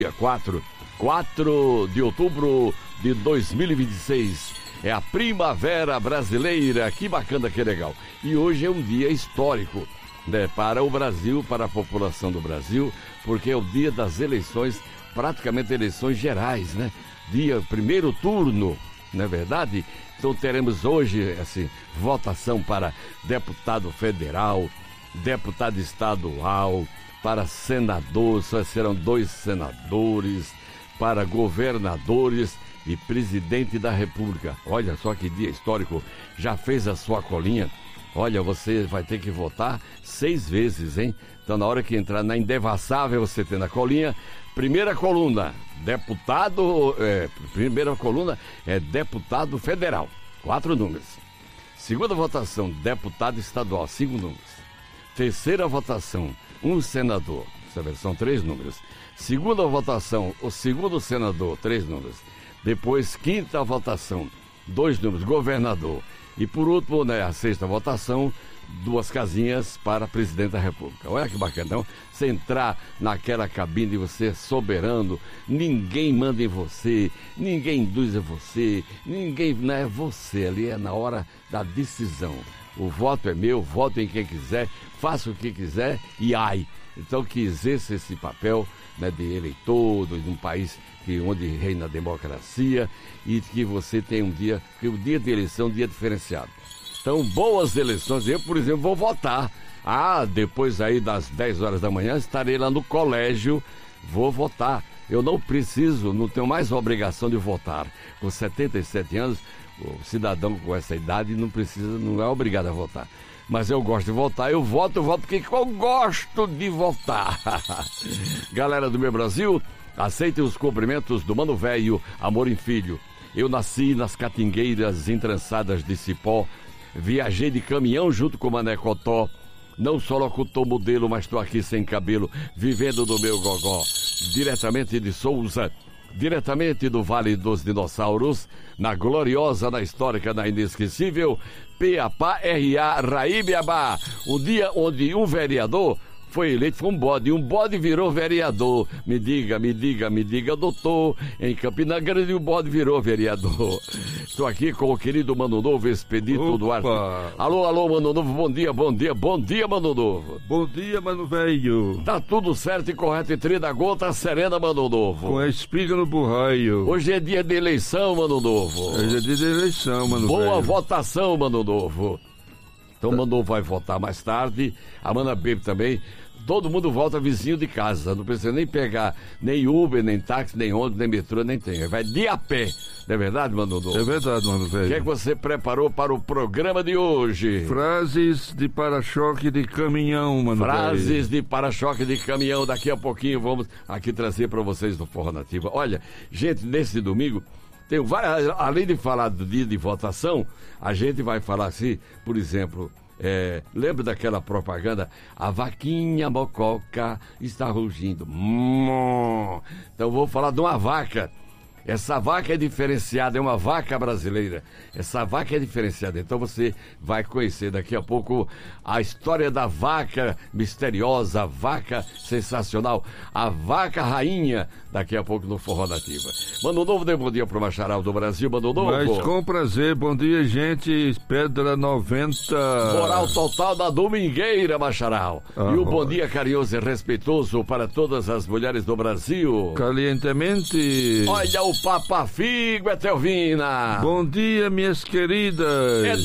Dia 4 de outubro de 2026. É a primavera brasileira. Que bacana, que legal. E hoje é um dia histórico, né, para o Brasil, para a população do Brasil, porque é o dia das eleições, praticamente eleições gerais, né? Primeiro turno, não é verdade? Então teremos hoje, assim, votação para deputado federal, deputado estadual, para senadores, só serão 2 senadores, para governadores e presidente da República. Olha só que dia histórico. Já fez a sua colinha? Olha, você vai ter que votar 6 vezes, hein? Então, na hora que entrar na Indevassável, você tem na colinha, primeira coluna, primeira coluna é deputado federal, 4 números. Segunda votação, deputado estadual, 5 números. Terceira votação, 1 senador, são 3 números. Segunda votação, o segundo senador, 3 números. Depois, quinta votação, 2 números, governador. E por último, né, a sexta votação, 2 casinhas para presidente da República. Olha que bacana. Então, você entrar naquela cabine, você é soberano, ninguém manda em você, ninguém induz em você, ninguém, não é você, ali é na hora da decisão. O voto é meu, voto em quem quiser, faça o que quiser e ai. Então, que exerça esse papel, né, de eleitor de um país onde reina a democracia, e que você tenha um dia, porque o dia de eleição é um dia diferenciado. Então, boas eleições. Eu, por exemplo, vou votar. Depois aí das 10 horas da manhã, estarei lá no colégio, vou votar. Eu não tenho mais a obrigação de votar. Com 77 anos, o cidadão com essa idade não é obrigado a votar. Mas eu gosto de votar, eu voto porque eu gosto de votar. Galera do meu Brasil, aceitem os cumprimentos do Mano Velho, Amorim Filho. Eu nasci nas catingueiras entrançadas de cipó, viajei de caminhão junto com o Mané Cotó. Não sou locutor modelo, mas estou aqui sem cabelo, vivendo do meu gogó. Diretamente de Souza, diretamente do Vale dos Dinossauros, na gloriosa, na histórica, na inesquecível P.A.P.A.R.A. Raíbiabá. O dia onde um vereador foi eleito, foi um bode virou vereador. Me diga, doutor, em Campina Grande o bode virou vereador. Estou aqui com o querido Mano Novo, Expedito Duarte. Alô, Mano Novo, bom dia, Mano Novo. Bom dia, Mano Velho. Tá tudo certo e correto e trida gota serena, Mano Novo. Com a espiga no burraio. Hoje é dia de eleição, Mano Novo. Hoje é dia de eleição, Mano Velho. Boa votação, Mano Novo. Então o Mano Novo vai votar mais tarde, a Mana Baby também. Todo mundo volta vizinho de casa, não precisa nem pegar nem Uber, nem táxi, nem ônibus, nem metrô, nem tem. Vai de a pé, não é verdade, Mano Novo? É verdade, Mano Velho. O que é que você preparou para o programa de hoje? Frases de para-choque de caminhão, Mano Velho. Frases de para-choque de caminhão, daqui a pouquinho vamos aqui trazer para vocês no Forró Nativa. Olha, gente, nesse domingo, tem várias, além de falar do dia de votação, a gente vai falar assim, por exemplo... lembra daquela propaganda? A vaquinha mococa está rugindo. Então vou falar de uma vaca. Essa vaca é diferenciada, é uma vaca brasileira. Essa vaca é diferenciada. Então você vai conhecer daqui a pouco a história da vaca misteriosa, a vaca sensacional, a vaca rainha, daqui a pouco no Forró Nativa. Mano Novo, dê bom dia pro Macharal do Brasil, Mano Novo. Mas com prazer, bom dia, gente. Pedra 90. Moral total da Domingueira, Macharal. E o bom dia carinhoso e respeitoso para todas as mulheres do Brasil. Calientemente. Olha o Papa Figo, Etelvina. Bom dia, minhas queridas.